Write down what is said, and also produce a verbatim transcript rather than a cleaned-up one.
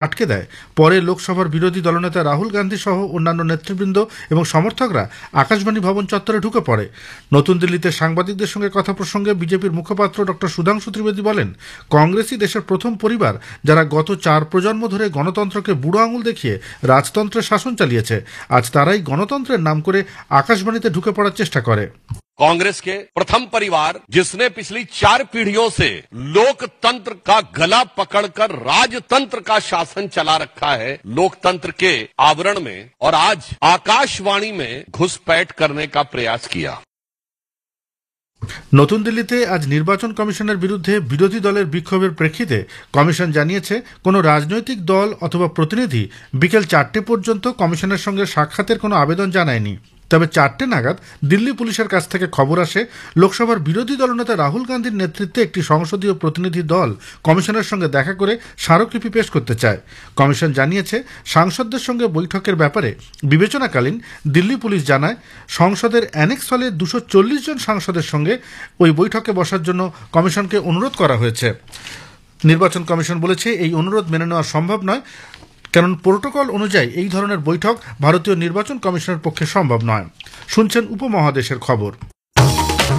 আটকে দেয়। পরে লোকসভার বিরোধী দলনেতা রাহুল গান্ধী সহ অন্যান্য নেতৃবৃন্দ এবং সমর্থকরা আকাশবাণী ভবন চত্বরে ঢুকে পড়ে। নতুন দিল্লিতে সাংবাদিকদের সঙ্গে কথা প্রসঙ্গে বিজেপির মুখপাত্র ডক্টর সুধাংশু ত্রিবেদী বলেন, কংগ্রেসই দেশের প্রথম পরিবার যারা গত চার প্রজন্ম ধরে গণতন্ত্রকে বুড়ো আঙুল দেখিয়ে রাজতন্ত্রের শাসন চালিয়েছে। আজ তারাই গণতন্ত্রের নাম করে আকাশবাণীতে ঢুকে পড়ার চেষ্টা করে। कांग्रेस के प्रथम परिवार जिसने पिछली चार पीढ़ियों से लोकतंत्र का गला पकड़कर राजतंत्र का शासन चला रखा है, लोकतंत्र के आवरण में, और आज आकाशवाणी में घुसपैठ करने का प्रयास किया। নতুন দিল্লিতে আজ নির্বাচন কমিশনের বিরুদ্ধে বিরোধী দলের বিক্ষোভের প্রেক্ষিতে কমিশন জানিয়েছে, কোনো রাজনৈতিক দল অথবা প্রতিনিধি বিকেল চারটে পর্যন্ত কমিশনের সঙ্গে সাক্ষাতের কোনো আবেদন জানায়নি। তবে চারটে নাগাদ দিল্লি পুলিশের কাছ থেকে খবর আসে, লোকসভার বিরোধী দলনেতা রাহুল গান্ধীর নেতৃত্বে একটি সংসদীয় প্রতিনিধি দল কমিশনের সঙ্গে দেখা করে স্মারকলিপি পেশ করতে চায়। কমিশন জানিয়েছে, সাংসদদের সঙ্গে বৈঠকের ব্যাপারে বিবেচনাকালীন দিল্লি পুলিশ জানায়, সংসদের অ্যানেক্স হলে দুশো চল্লিশ জন সাংসদের সঙ্গে ওই বৈঠকে বসার জন্য কমিশনকে অনুরোধ করা হয়েছে। নির্বাচন কমিশন বলেছে, এই অনুরোধ মেনে নেওয়া সম্ভব নয়, কারণ প্রোটোকল অনুযায়ী এই ধরনের বৈঠক ভারতীয় নির্বাচন কমিশনের পক্ষে সম্ভব নয়। শুনছেন উপমহাদেশের খবর।